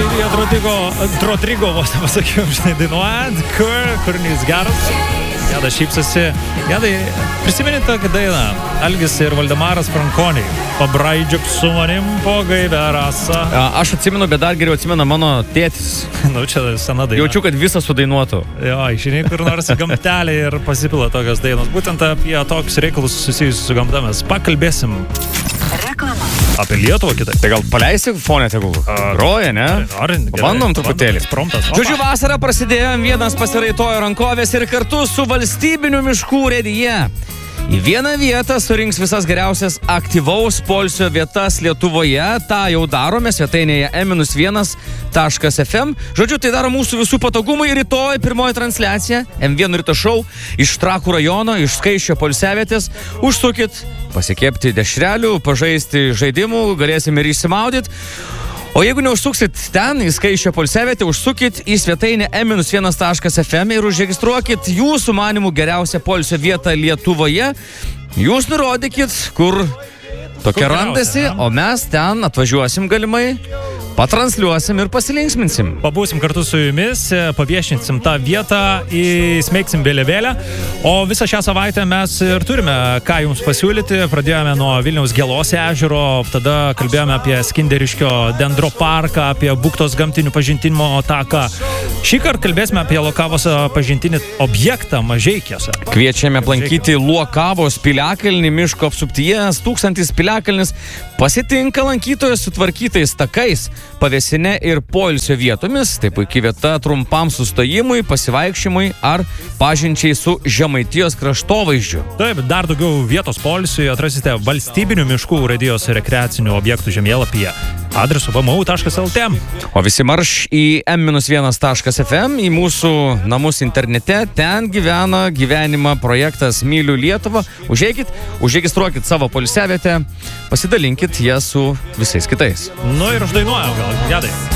Olivija Rodrigo, vos nepasakiau, žinai, dainuojant, kūrinys geras. Geda šypsosi. Gedai, prisimeni tokią dainą. Algis ir Valdemaras Frankoniai. Pabraidžiuk su manim po gaivę rasą. Aš atsimenu, bet dar geriau atsimenu mano tėtis. Nu, čia sena daina. Jaučiu, kad visą sudainuotų. Jo, išiniai kur nors gamtelė ir pasipila tokios dainos. Būtent apie tokius reikalus susijusius su gamta mes pakalbėsim. Reklama. Apie Lietuvą kitai. Tai gal paleisi fonę tegul? Groja, ne? Bandom truputėlį. Žodžiu, vasara prasidėjo, vienas pasiraitojo rankovės ir kartu su valstybiniu miškų urėdija į vieną vietą surinks visas geriausias aktyvaus poilsio vietas Lietuvoje. Ta jau darome svetainėje m-1.fm. Žodžiu, tai daro mūsų visų patogumai. Rytoj pirmoji transliacija M1 ryto šou iš Trakų rajono, iš Skaisčio poilsiavietės. Užsukit, pasikepti dešrelių, pažaisti žaidimų, galėsim ir išsimaudyti. O jeigu neužsuksit ten į Skaisčio poilsiavietę, užsukit į svetainę m-1.fm ir užregistruokit jūsų manimų geriausią poilsio vietą Lietuvoje. Jūs nurodykit, kur tokia randasi, o mes ten atvažiuosim galimai, patransliuosim ir pasilinksminsim. Pabūsim kartu su jumis, paviešinsim tą vietą, įsmeigsim vėliavėlę, o visą šią savaitę mes ir turime ką jums pasiūlyti. Pradėjome nuo Vilniaus Gelos ežero, tada kalbėjome apie Skinderiškio dendroparką, apie Buktos gamtinių pažintinimo taką. Šįkart kalbėsime apie Luokavos pažintinį objektą Mažeikiuose. Kviečiame aplankyti Luokavos piliakalnį miško apsuptyje. 1000 piliakalnis pasitinka lankytojus sutvarkytais takais, pavėsine ir poilsio vietomis. Tai puikiai vieta trumpam sustojimui, pasivaikščiojimui ar pažinčiai su Žemaitijos kraštovaizdžiu. Taip, dar daugiau vietos poilsiui atrasite valstybinių miškų urėdijos rekreacinių objektų žemėlapyje adresu vmu.lt. O visi marš į m-1.fm, į mūsų namus internete. Ten gyvena gyvenimą projektas Myliu Lietuvą. Užregistruokit savo poilsiavietę, pasidalinkit ją su visais kitais. Nu ir uždainuojam gal, Gedai.